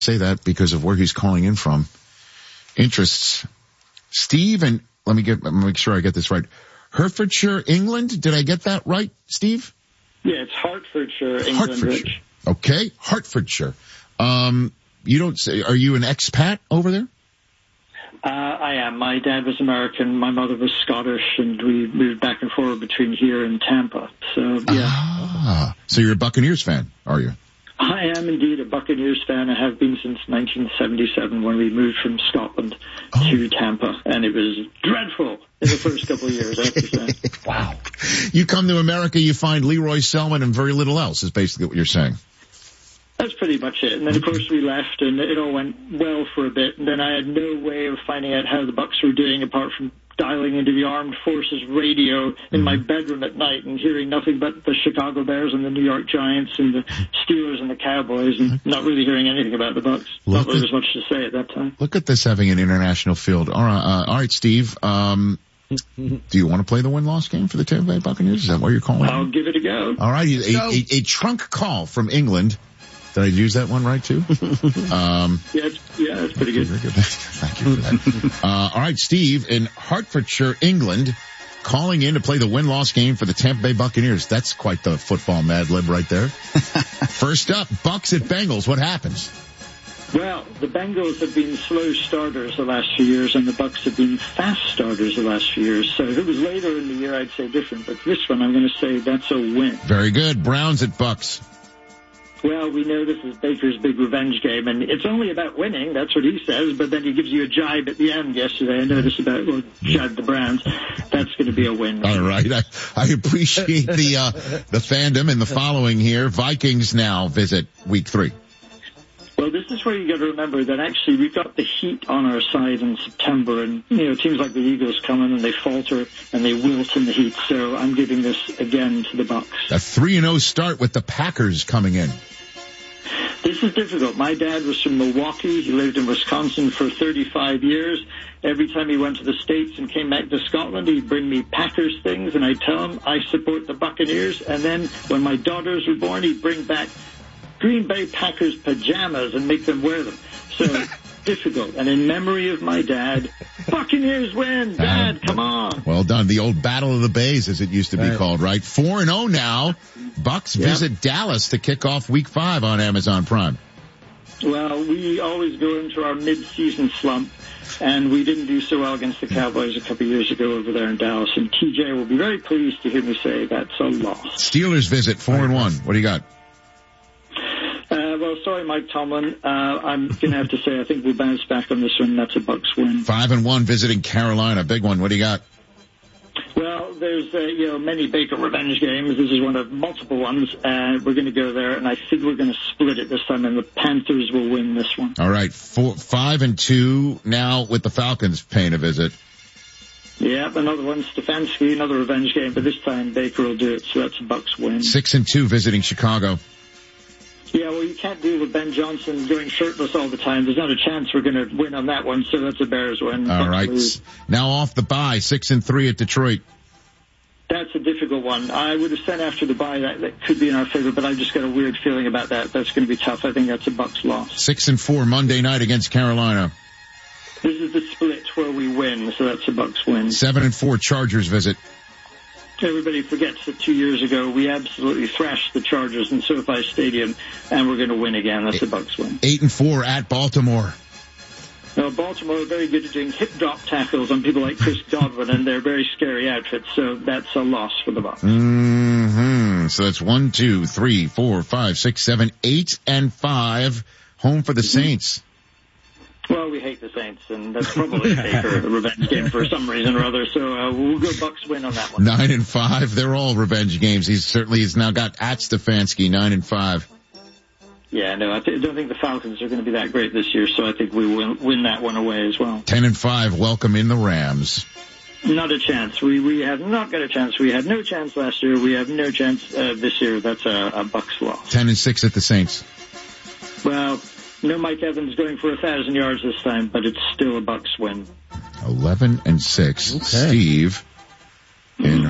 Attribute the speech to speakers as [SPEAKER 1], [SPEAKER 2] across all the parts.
[SPEAKER 1] say that because of where he's calling in from. Interests. Steve, and let me make sure I get this right. Hertfordshire, England. Did I get that right, Steve?
[SPEAKER 2] Yeah, it's Hertfordshire, England.
[SPEAKER 1] Hertfordshire.
[SPEAKER 2] Rich.
[SPEAKER 1] Okay, Hertfordshire. You don't say, are you an expat over there?
[SPEAKER 2] I am. My dad was American, my mother was Scottish, and we moved back and forth between here and Tampa. So, yeah.
[SPEAKER 1] So you're a Buccaneers fan, are you?
[SPEAKER 2] I am indeed a Buccaneers fan. I have been since 1977 when we moved from Scotland to Tampa, and it was dreadful in the first couple of years, I have to say.
[SPEAKER 1] Wow. You come to America, you find Leroy Selman and very little else is basically what you're saying.
[SPEAKER 2] That's pretty much it. And then, of course, we left, and it all went well for a bit. And then I had no way of finding out how the Bucs were doing apart from dialing into the Armed Forces radio in my bedroom at night and hearing nothing but the Chicago Bears and the New York Giants and the Steelers and the Cowboys, and not really hearing anything about the Bucs. Not that there was much to say at that time.
[SPEAKER 1] Look at this having an international field. All right, Steve. Do you want to play the win-loss game for the Tampa Bay Buccaneers? Is that what you're calling?
[SPEAKER 2] I'll give it a go.
[SPEAKER 1] All right, a trunk call from England. Did I use that one right, too?
[SPEAKER 2] Yeah, it's pretty good.
[SPEAKER 1] Very good. Thank you for that. All right, Steve, in Hertfordshire, England, calling in to play the win-loss game for the Tampa Bay Buccaneers. That's quite the football Mad Lib right there. First up, Bucs at Bengals. What happens?
[SPEAKER 2] Well, the Bengals have been slow starters the last few years, and the Bucs have been fast starters the last few years. So if it was later in the year, I'd say different. But this one, I'm going to say that's a win.
[SPEAKER 1] Very good. Browns at Bucs.
[SPEAKER 2] Well, we know this is Baker's big revenge game, and it's only about winning. That's what he says, but then he gives you a jibe at the end yesterday. I noticed about, jibe the Browns. That's going to be a win.
[SPEAKER 1] All right. I appreciate the fandom and the following here. Vikings now visit week 3.
[SPEAKER 2] Well, this is where you got to remember that actually we've got the heat on our side in September, and teams like the Eagles come in and they falter and they wilt in the heat. So I'm giving this again to the Bucs.
[SPEAKER 1] A 3-0 start with the Packers coming in.
[SPEAKER 2] This is difficult. My dad was from Milwaukee. He lived in Wisconsin for 35 years. Every time he went to the States and came back to Scotland, he'd bring me Packers things, and I'd tell him I support the Buccaneers. And then when my daughters were born, he'd bring back Green Bay Packers pajamas and make them wear them. So difficult. And in memory of my dad, Buccaneers win. Dad, come on.
[SPEAKER 1] Well done. The old Battle of the Bays, as it used to be called, right? 4-0 now. Bucs visit Dallas to kick off week 5 on Amazon Prime.
[SPEAKER 2] Well, we always go into our mid-season slump, and we didn't do so well against the Cowboys a couple of years ago over there in Dallas. And TJ will be very pleased to hear me say that's a loss.
[SPEAKER 1] Steelers visit 4-1. What do you got?
[SPEAKER 2] Well, sorry, Mike Tomlin. I'm going to have to say I think we'll bounce back on this one. That's a Bucs win.
[SPEAKER 1] 5-1 visiting Carolina. Big one. What do you got?
[SPEAKER 2] Well, there's many Baker revenge games. This is one of multiple ones. We're going to go there, and I think we're going to split it this time, and the Panthers will win this one.
[SPEAKER 1] All right, 5-2 now with the Falcons paying a visit.
[SPEAKER 2] Yeah, another one, Stefanski, another revenge game, but this time Baker will do it, so that's a Bucs win.
[SPEAKER 1] 6-2 visiting Chicago.
[SPEAKER 2] Yeah, well, you can't deal with Ben Johnson going shirtless all the time. There's not a chance we're going to win on that one, so that's a Bears win.
[SPEAKER 1] All right. Now off the bye, 6-3 at Detroit.
[SPEAKER 2] That's a difficult one. I would have said after the bye that could be in our favor, but I just got a weird feeling about that. That's going to be tough. I think that's a Bucs loss.
[SPEAKER 1] 6-4 Monday night against Carolina.
[SPEAKER 2] This is the split where we win, so that's a Bucs win.
[SPEAKER 1] 7-4 Chargers visit.
[SPEAKER 2] Everybody forgets that 2 years ago we absolutely thrashed the Chargers in SoFi Stadium, and we're going to win again. That's a Bucs win.
[SPEAKER 1] 8-4 at Baltimore.
[SPEAKER 2] Now, Baltimore are very good at doing hip drop tackles on people like Chris Godwin, and they're very scary outfits, so that's a loss for the Bucs.
[SPEAKER 1] So that's 1, 2, 3, 4, 5, 6, 7, 8, and 5. Home for the Saints.
[SPEAKER 2] Well, we hate the Saints, and that's probably a revenge game for some reason or other. So we'll go Bucs win on that one.
[SPEAKER 1] 9-5. They're all revenge games. He's now got at Stefanski 9-5.
[SPEAKER 2] Yeah, no, I don't think the Falcons are going to be that great this year. So I think we will win that one away as well.
[SPEAKER 1] 10-5. Welcome in the Rams.
[SPEAKER 2] Not a chance. We have not got a chance. We had no chance last year. We have no chance this year. That's a Bucs loss.
[SPEAKER 1] 10-6 at the Saints.
[SPEAKER 2] Well. No Mike Evans going for 1,000 yards this time, but it's still a Bucs win.
[SPEAKER 1] 11-6. Okay. Steve in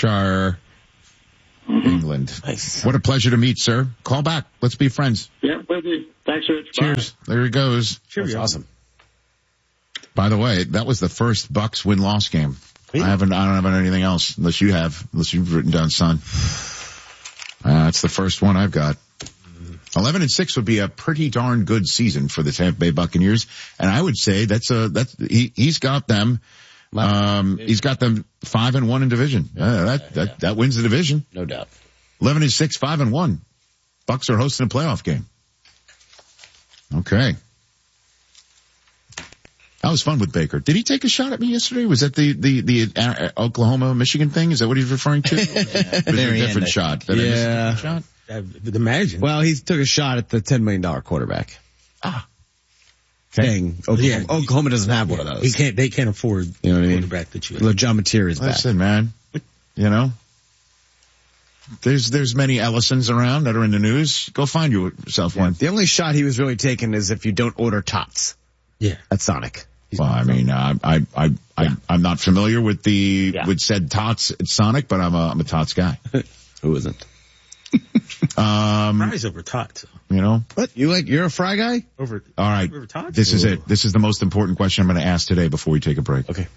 [SPEAKER 1] Hertfordshire, England.
[SPEAKER 3] Nice.
[SPEAKER 1] What a pleasure to meet, sir. Call back. Let's be friends.
[SPEAKER 2] Yeah, well, with you. Thanks, Rich.
[SPEAKER 1] Cheers.
[SPEAKER 2] Bye.
[SPEAKER 1] There he goes.
[SPEAKER 3] Cheers.
[SPEAKER 4] Awesome.
[SPEAKER 1] By the way, that was the first Bucks win-loss game.
[SPEAKER 3] Really?
[SPEAKER 1] I don't have anything else unless you've written down, son. It's the first one I've got. 11-6 would be a pretty darn good season for the Tampa Bay Buccaneers, and I would say he's got them. He's got them 5-1 in division. That wins the division,
[SPEAKER 4] No doubt.
[SPEAKER 1] 11-6, 5-1. Bucks are hosting a playoff game. Okay. That was fun with Baker. Did he take a shot at me yesterday? Was that the Oklahoma-Michigan thing? Is that what he's referring to? Was it a different shot? Did I miss a different shot?
[SPEAKER 3] I would imagine.
[SPEAKER 4] Well, he took a shot at the $10 million quarterback. Saying Oklahoma doesn't have one of those.
[SPEAKER 3] They can't afford
[SPEAKER 4] You know what I mean?
[SPEAKER 3] quarterback that you have.
[SPEAKER 4] John Mateer is back.
[SPEAKER 1] Listen, man. You know, there's many Ellisons around that are in the news. Go find yourself one.
[SPEAKER 4] The only shot he was really taking is if you don't order tots
[SPEAKER 3] Yeah.
[SPEAKER 4] at Sonic.
[SPEAKER 1] Well, I mean, I'm not familiar with with said tots at Sonic, but I'm a tots guy.
[SPEAKER 4] Who isn't?
[SPEAKER 3] Fries over tots.
[SPEAKER 1] You know?
[SPEAKER 4] What? You're a fry guy?
[SPEAKER 1] All right.
[SPEAKER 3] Over tots?
[SPEAKER 1] This is it. This is the most important question I'm going to ask today before we take a break.
[SPEAKER 4] Okay.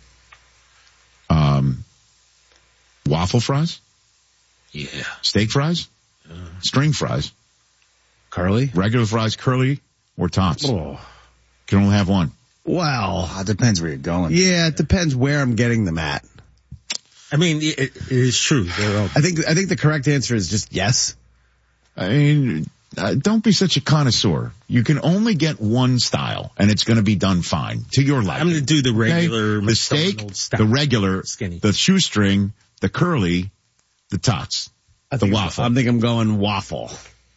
[SPEAKER 1] Waffle fries?
[SPEAKER 3] Yeah.
[SPEAKER 1] Steak fries? String fries?
[SPEAKER 4] Curly?
[SPEAKER 1] Regular fries, curly, or tots?
[SPEAKER 4] Oh.
[SPEAKER 1] Can only have one.
[SPEAKER 4] Well,
[SPEAKER 5] It depends where you're going.
[SPEAKER 4] yeah, it depends where I'm getting them at.
[SPEAKER 3] I mean, it is true. They're all,
[SPEAKER 4] I think the correct answer is just yes.
[SPEAKER 1] I mean, don't be such a connoisseur. You can only get one style, and it's going to be done fine to your liking.
[SPEAKER 3] I'm going to do the regular,
[SPEAKER 1] Okay? The steak,
[SPEAKER 3] McDonald's style.
[SPEAKER 1] the regular,
[SPEAKER 3] Skinny.
[SPEAKER 1] the shoestring, the curly, the tots, the waffle.
[SPEAKER 4] I think I'm going waffle.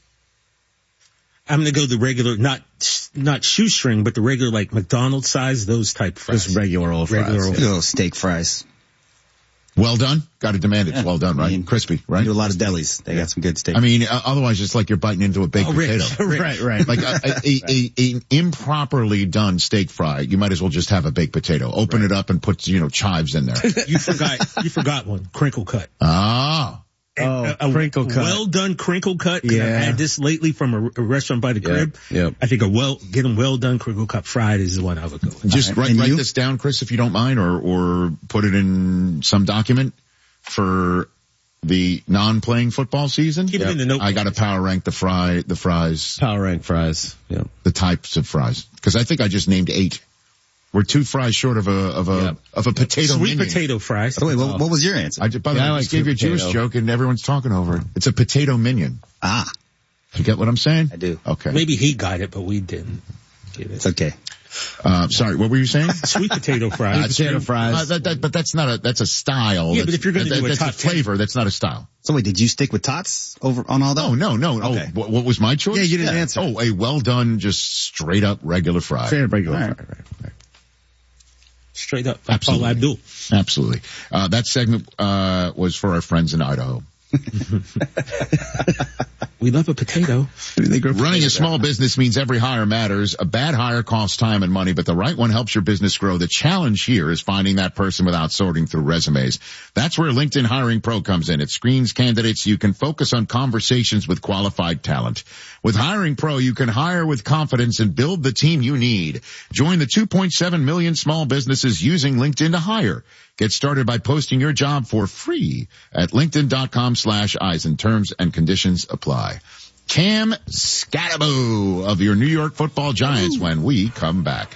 [SPEAKER 3] I'm going to go the regular, not shoestring, but the regular, like McDonald's size, those type fries.
[SPEAKER 4] Just regular old fries.
[SPEAKER 3] Regular old-
[SPEAKER 5] Little steak fries.
[SPEAKER 1] Well done. Got to demand it's well done, right?
[SPEAKER 5] I mean,
[SPEAKER 1] Crispy,
[SPEAKER 5] I
[SPEAKER 1] right?
[SPEAKER 5] do a lot of delis. They got some good steak.
[SPEAKER 1] I mean, otherwise it's like you're biting into a baked potato.
[SPEAKER 4] Right.
[SPEAKER 1] Like an improperly done steak fry, you might as well just have a baked potato. Open it up and put, chives in there.
[SPEAKER 3] You forgot one. Crinkle cut.
[SPEAKER 1] Ah.
[SPEAKER 3] A
[SPEAKER 4] crinkle cut.
[SPEAKER 3] Well done crinkle cut. 'Cause
[SPEAKER 4] Yeah.
[SPEAKER 3] I've had this lately from a restaurant by the crib.
[SPEAKER 4] Yep.
[SPEAKER 3] I think get them well done crinkle cut fried is the one I would go with.
[SPEAKER 1] Just write
[SPEAKER 5] And you?
[SPEAKER 1] this down, Chris, if you don't mind, or put it in some document for the non-playing football season.
[SPEAKER 3] Keep it in the notebook.
[SPEAKER 1] I got to power rank the fries,
[SPEAKER 4] Power rank fries. Yep.
[SPEAKER 1] the types of fries, because I think I just named 8. We're 2 fries short of a potato
[SPEAKER 3] Sweet
[SPEAKER 1] minion.
[SPEAKER 3] potato fries.
[SPEAKER 5] So wait, what was your answer?
[SPEAKER 1] By the way, I
[SPEAKER 4] like
[SPEAKER 1] just gave you a
[SPEAKER 4] sweet
[SPEAKER 1] Jewish
[SPEAKER 4] potato.
[SPEAKER 1] joke and everyone's talking over it. It's a potato minion.
[SPEAKER 5] Ah,
[SPEAKER 1] You get what I'm saying?
[SPEAKER 5] I do.
[SPEAKER 1] Okay.
[SPEAKER 3] Maybe he got it, but we didn't get
[SPEAKER 5] It's
[SPEAKER 3] it.
[SPEAKER 5] okay.
[SPEAKER 1] Sorry, what were you saying?
[SPEAKER 3] Sweet potato fries.
[SPEAKER 4] Potato fries.
[SPEAKER 1] But that's that's a style.
[SPEAKER 3] Yeah, but if you're gonna do a
[SPEAKER 1] that's
[SPEAKER 3] top
[SPEAKER 1] a flavor, that's not a style.
[SPEAKER 5] So wait, did you stick with tots over on all that?
[SPEAKER 1] Oh, no.
[SPEAKER 5] Okay.
[SPEAKER 1] Oh, what was my choice?
[SPEAKER 4] Yeah, you didn't answer.
[SPEAKER 1] Oh, a well done, just straight up regular fry.
[SPEAKER 4] Straight up regular
[SPEAKER 5] All right.
[SPEAKER 4] fry. Right.
[SPEAKER 3] Straight up.
[SPEAKER 1] Absolutely.
[SPEAKER 3] Paul Abdul.
[SPEAKER 1] Absolutely. That segment, was for our friends in Idaho.
[SPEAKER 3] We love a potato.
[SPEAKER 1] Running a small business means every hire matters. A bad hire costs time and money, but the right one helps your business grow. The challenge here is finding that person without sorting through resumes. That's where LinkedIn Hiring Pro comes in. It screens candidates so you can focus on conversations with qualified talent. With Hiring Pro, you can hire with confidence and build the team you need. Join the 2.7 million small businesses using LinkedIn to hire. Get started by posting your job for free at linkedin.com/Eisen. Terms and conditions apply. Cam Scatterbo of your New York Football Giants when we come back.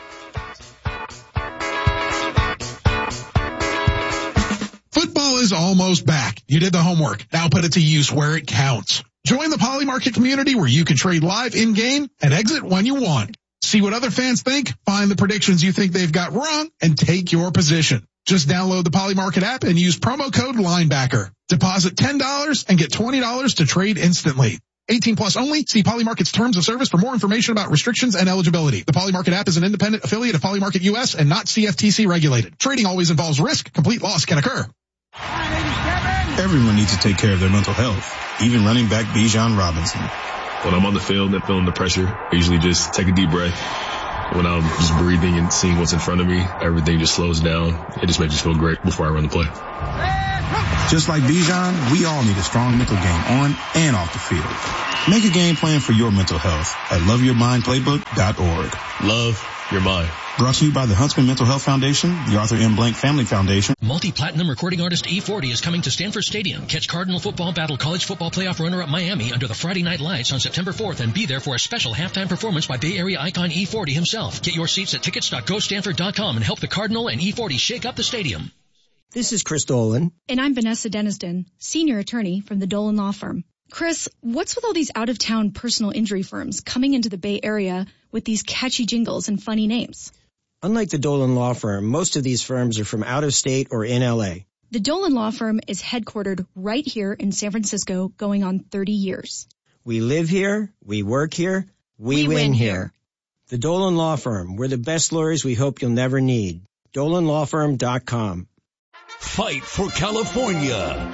[SPEAKER 6] Football is almost back. You did the homework. Now put it to use where it counts. Join the Poly Market community where you can trade live in-game and exit when you want. See what other fans think, find the predictions you think they've got wrong, and take your position. Just download the Poly Market app and use promo code Linebacker. Deposit $10 and get $20 to trade instantly. 18 plus only. See Poly Market's terms of service for more information about restrictions and eligibility. The Poly Market app is an independent affiliate of Poly Market US and not CFTC regulated. Trading always involves risk. Complete loss can occur.
[SPEAKER 7] Everyone needs to take care of their mental health, even running back Bijan Robinson.
[SPEAKER 8] When I'm on the field and feeling the pressure, I usually just take a deep breath. When I'm just breathing and seeing what's in front of me, everything just slows down. It just makes me feel great before I run the play.
[SPEAKER 7] Just like Bijan, we all need a strong mental game on and off the field. Make a game plan for your mental health at loveyourmindplaybook.org.
[SPEAKER 9] Love your mind.
[SPEAKER 7] Brought to you by the Huntsman Mental Health Foundation, the Arthur M. Blank Family Foundation.
[SPEAKER 10] Multi-platinum recording artist E40 is coming to Stanford Stadium. Catch Cardinal football battle college football playoff runner-up Miami under the Friday Night Lights on September 4th and be there for a special halftime performance by Bay Area icon E40 himself. Get your seats at tickets.gostanford.com and help the Cardinal and E40 shake up the stadium.
[SPEAKER 11] This is Chris Dolan.
[SPEAKER 12] And I'm Vanessa Deniston, senior attorney from the Dolan Law Firm. Chris, what's with all these out-of-town personal injury firms coming into the Bay Area with these catchy jingles and funny names?
[SPEAKER 11] Unlike the Dolan Law Firm, most of these firms are from out of state or in L.A.
[SPEAKER 12] The Dolan Law Firm is headquartered right here in San Francisco, going on 30 years.
[SPEAKER 11] We live here, we work here, we win here. The Dolan Law Firm, we're the best lawyers we hope you'll never need. DolanLawFirm.com.
[SPEAKER 13] Fight for California.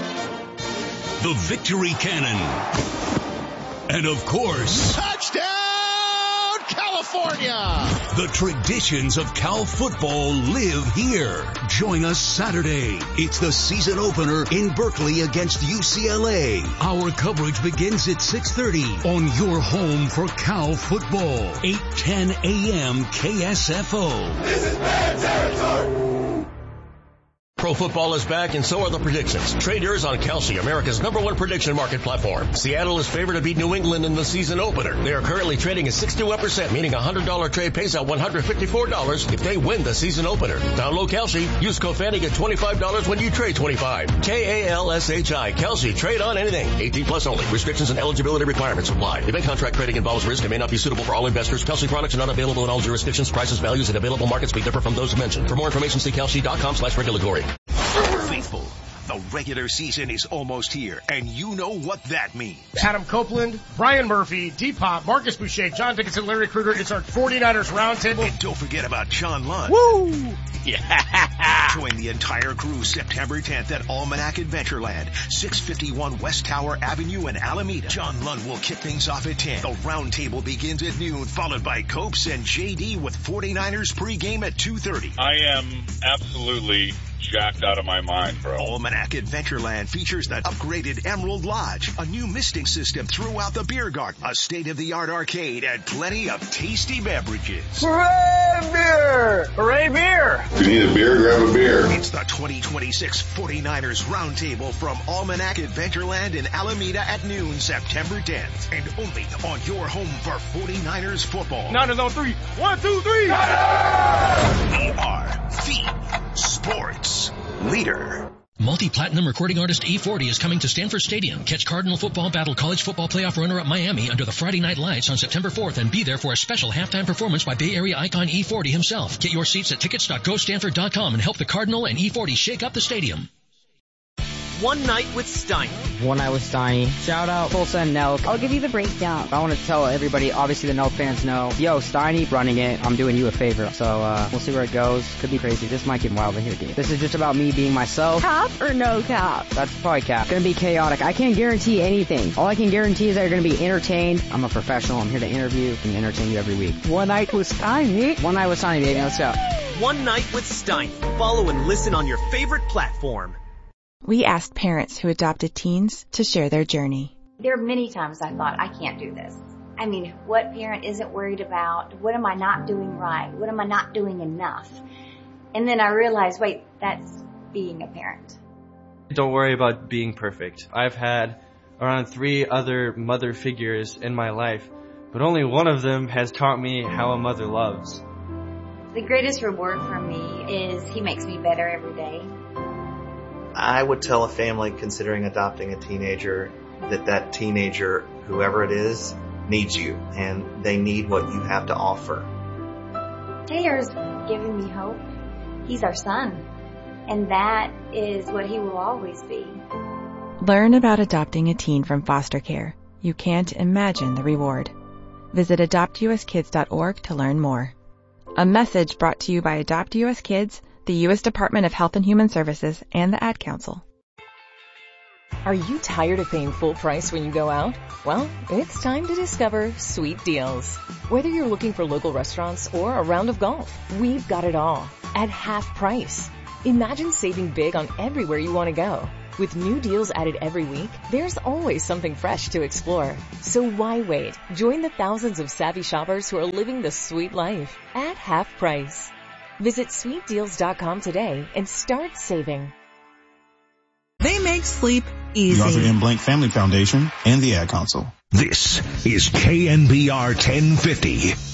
[SPEAKER 13] The Victory Cannon. And of course,
[SPEAKER 1] touchdown California!
[SPEAKER 13] The traditions of Cal football live here. Join us Saturday. It's the season opener in Berkeley against UCLA. Our coverage begins at 6:30 on your home for Cal football. 8:10 a.m. KSFO.
[SPEAKER 14] This is bad territory.
[SPEAKER 9] Pro football is back, and so are the predictions. Trade yours on Kalshi, America's #1 prediction market platform. Seattle is favored to beat New England in the season opener. They are currently trading at 61%, meaning a $100 trade pays out $154 if they win the season opener. Download Kalshi. Use code FANNY, get $25 when you trade $25. KALSHI. Kalshi. Trade on anything. 18 plus only. Restrictions and eligibility requirements apply. Event contract trading involves risk and may not be suitable for all investors. Kalshi products are not available in all jurisdictions. Prices, values, and available markets may differ from those mentioned. For more information, see kalshi.com/regulatory.
[SPEAKER 15] Faithful, the regular season is almost here, and you know what that means.
[SPEAKER 16] Adam Copeland, Brian Murphy, D-Pop, Marcus Boucher, John Dickinson, Larry Krueger. It's our 49ers Roundtable.
[SPEAKER 15] And don't forget about John Lund.
[SPEAKER 16] Woo!
[SPEAKER 15] Yeah! Join the entire crew September 10th at Almanac Adventureland, 651 West Tower Avenue in Alameda. John Lund will kick things off at 10. The Roundtable begins at noon, followed by Copes and JD with 49ers pregame at 2:30.
[SPEAKER 17] I am absolutely jacked out of my mind, bro.
[SPEAKER 15] Almanac Adventureland features the upgraded Emerald Lodge, a new misting system throughout the beer garden, a state-of-the-art arcade, and plenty of tasty beverages.
[SPEAKER 16] Hooray beer! Hooray beer!
[SPEAKER 17] If you need a beer, grab a beer.
[SPEAKER 15] It's the 2026 49ers Roundtable from Almanac Adventureland in Alameda at noon, September 10th. And only on your home for 49ers football.
[SPEAKER 16] Niners on 3. 1, 2, 3.
[SPEAKER 15] We are the sports leader.
[SPEAKER 10] Multi-platinum recording artist E40 is coming to Stanford Stadium. Catch Cardinal football battle college football playoff runner-up Miami under the Friday Night Lights on September 4th and be there for a special halftime performance by Bay Area icon E40 himself. Get your seats at tickets.gostanford.com and help the Cardinal and E40 shake up the stadium.
[SPEAKER 18] One Night with Steiny.
[SPEAKER 19] One Night with Steiny. Shout out Tulsa and Nelk.
[SPEAKER 20] I'll give you the breakdown.
[SPEAKER 19] I want to tell everybody, obviously the Nelk fans know, yo, Steiny running it. I'm doing you a favor. So we'll see where it goes. Could be crazy. This might get wild in here. This is just about me being myself.
[SPEAKER 20] Cap or no cap?
[SPEAKER 19] That's probably cap. It's going to be chaotic. I can't guarantee anything. All I can guarantee is that you're going to be entertained. I'm a professional. I'm here to interview and entertain you every week.
[SPEAKER 20] One Night with Steiny.
[SPEAKER 19] One Night with Steiny, baby. Let's go.
[SPEAKER 18] One Night with Steiny. Follow and listen on your favorite platform.
[SPEAKER 21] We asked parents who adopted teens to share their journey.
[SPEAKER 22] There are many times I thought, I can't do this. I mean, what parent isn't worried about? What am I not doing right? What am I not doing enough? And then I realized, wait, that's being a parent.
[SPEAKER 23] Don't worry about being perfect. I've had around 3 other mother figures in my life, but only one of them has taught me how a mother loves.
[SPEAKER 22] The greatest reward for me is he makes me better every day.
[SPEAKER 24] I would tell a family considering adopting a teenager that teenager, whoever it is, needs you, and they need what you have to offer.
[SPEAKER 22] Taylor's given me hope. He's our son, and that is what he will always be.
[SPEAKER 21] Learn about adopting a teen from foster care. You can't imagine the reward. Visit adoptuskids.org to learn more. A message brought to you by Adopt US Kids, the U.S. Department of Health and Human Services, and the Ad Council.
[SPEAKER 25] Are you tired of paying full price when you go out? Well, it's time to discover Sweet Deals. Whether you're looking for local restaurants or a round of golf, we've got it all at half price. Imagine saving big on everywhere you want to go. With new deals added every week, there's always something fresh to explore. So why wait? Join the thousands of savvy shoppers who are living the sweet life at half price. Visit sweetdeals.com today and start saving.
[SPEAKER 2] They make sleep easy.
[SPEAKER 7] The Arthur M. Blank Family Foundation and the Ad Council.
[SPEAKER 13] This is KNBR 1050.